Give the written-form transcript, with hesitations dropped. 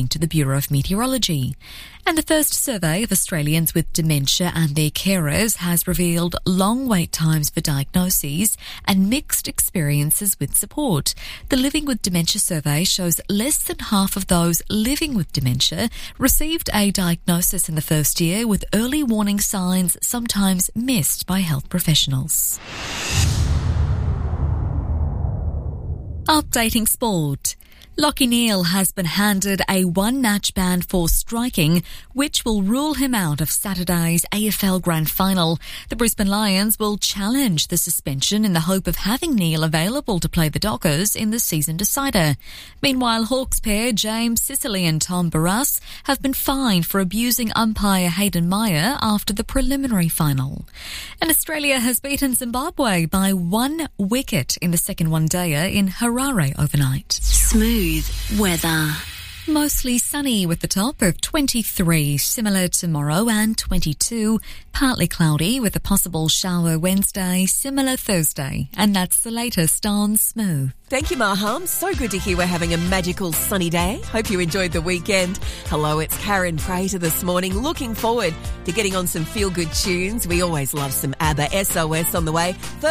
according to the Bureau of Meteorology. And the first survey of Australians with dementia and their carers has revealed long wait times for diagnoses and mixed experiences with support. The Living with Dementia survey shows less than half of those living with dementia received a diagnosis in the first year, with early warning signs sometimes missed by health professionals. Updating sport. Lachie Neale has been handed a one-match ban for striking, which will rule him out of Saturday's AFL Grand Final. The Brisbane Lions will challenge the suspension in the hope of having Neale available to play the Dockers in the season decider. Meanwhile, Hawks pair James Sicily and Tom Barrass have been fined for abusing umpire Hayden Meyer after the preliminary final. And Australia has beaten Zimbabwe by 1 wicket in the second one-dayer in Harare overnight. Smooth weather. Mostly sunny with the top of 23, similar tomorrow, and 22. Partly cloudy with a possible shower Wednesday, similar Thursday. And that's the latest on Smooth. Thank you, Maham. So good to hear we're having a magical sunny day. Hope you enjoyed the weekend. Hello, it's Karen Prater this morning. Looking forward to getting on some feel-good tunes. We always love some ABBA. SOS on the way.